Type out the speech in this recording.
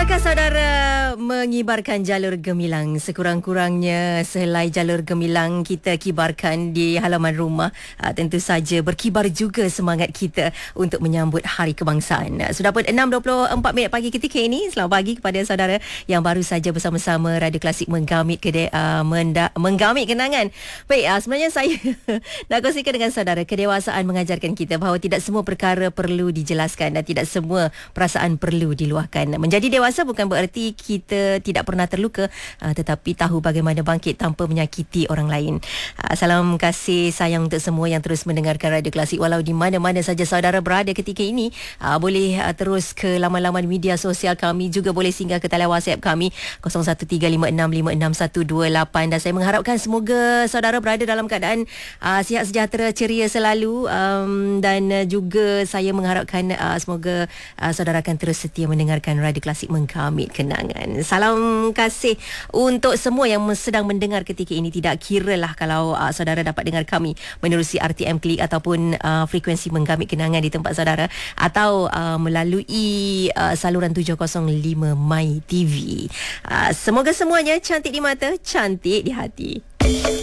Sudahkah saudara mengibarkan jalur gemilang? Sekurang-kurangnya sehelai jalur gemilang kita kibarkan di halaman rumah. Tentu saja berkibar juga semangat kita untuk menyambut Hari Kebangsaan. Sudah pun 6.24 minit pagi ketika ini. Selamat pagi kepada saudara yang baru saja bersama-sama Radio Klasik menggamit menggamit kenangan. Baik, sebenarnya saya nak kongsikan dengan saudara, kedewasaan mengajarkan kita bahawa tidak semua perkara perlu dijelaskan dan tidak semua perasaan perlu diluahkan. Menjadi dewasa bukan bererti kita tidak pernah terluka, tetapi tahu bagaimana bangkit tanpa menyakiti orang lain. Salam kasih sayang untuk semua yang terus mendengarkan Radio Klasik walau di mana-mana saja saudara berada ketika ini. Boleh terus ke laman-laman media sosial kami, juga boleh singgah ke talian WhatsApp kami 0135656128, dan saya mengharapkan semoga saudara berada dalam keadaan sihat sejahtera, ceria selalu, dan juga saya mengharapkan semoga saudara akan terus setia mendengarkan Radio Klasik menggamit kenangan. Salam kasih untuk semua yang sedang mendengar ketika ini. Tidak kiralah kalau saudara dapat dengar kami menerusi RTM Klik ataupun frekuensi menggamit kenangan di tempat saudara, atau melalui saluran 705 My TV. Semoga semuanya cantik di mata, cantik di hati.